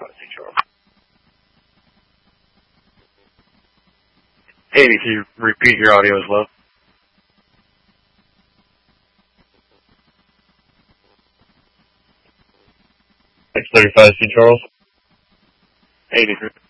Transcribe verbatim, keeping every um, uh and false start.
thirty-five, Saint Charles. eighty, can you repeat your audio as well? X thirty-five, Saint Charles. eighty-three.